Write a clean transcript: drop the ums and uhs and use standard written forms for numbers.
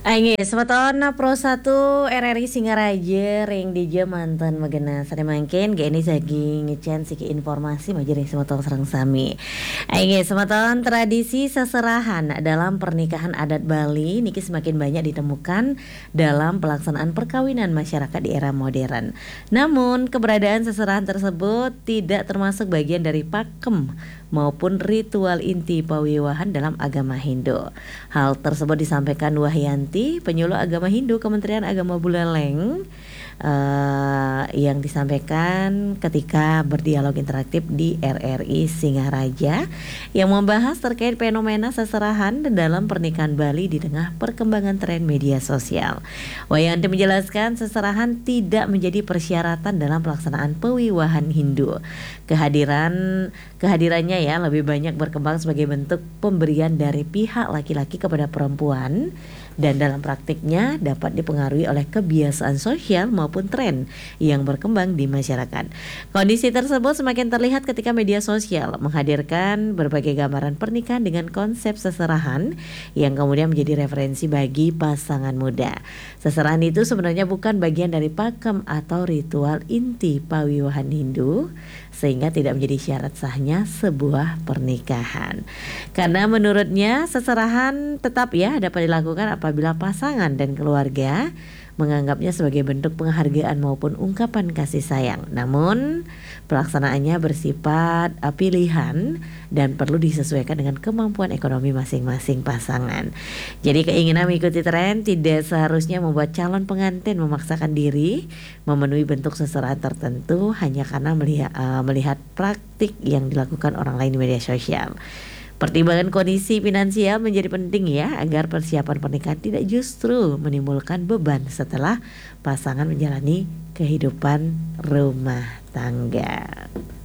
Aing semeton Pro 1 RRI Singaraja ring di mantan magena sare mangkin ini sagi ngecen siki informasi majeri semeton sareng sami. Aing semeton tradisi seserahan dalam pernikahan adat Bali niki semakin banyak ditemukan dalam pelaksanaan perkawinan masyarakat di era modern. Namun keberadaan seserahan tersebut tidak termasuk bagian dari pakem maupun ritual inti pawiwahan dalam agama Hindu. Hal tersebut disampaikan Wahyanti, penyuluh agama Hindu Kementerian Agama Buleleng, yang disampaikan ketika berdialog interaktif di RRI Singaraja yang membahas terkait fenomena seserahan dalam pernikahan Bali di tengah perkembangan tren media sosial. Wahyanti menjelaskan seserahan tidak menjadi persyaratan dalam pelaksanaan pewiwahan Hindu. Kehadirannya ya lebih banyak berkembang sebagai bentuk pemberian dari pihak laki-laki kepada perempuan dan dalam praktiknya dapat dipengaruhi oleh kebiasaan sosial maupun tren yang berkembang di masyarakat. Kondisi tersebut semakin terlihat ketika media sosial menghadirkan berbagai gambaran pernikahan dengan konsep seserahan yang kemudian menjadi referensi bagi pasangan muda. Seserahan itu sebenarnya bukan bagian dari pakem atau ritual inti pawiwahan Hindu, sehingga tidak menjadi syarat sahnya sebuah pernikahan. Karena menurutnya seserahan tetap ya dapat dilakukan apabila pasangan dan keluarga menganggapnya sebagai bentuk penghargaan maupun ungkapan kasih sayang. Namun pelaksanaannya bersifat pilihan dan perlu disesuaikan dengan kemampuan ekonomi masing-masing pasangan. Jadi keinginan mengikuti tren tidak seharusnya membuat calon pengantin memaksakan diri memenuhi bentuk seserahan tertentu hanya karena melihat praktik yang dilakukan orang lain di media sosial. Pertimbangan kondisi finansial menjadi penting ya agar persiapan pernikahan tidak justru menimbulkan beban setelah pasangan menjalani kehidupan rumah tangga.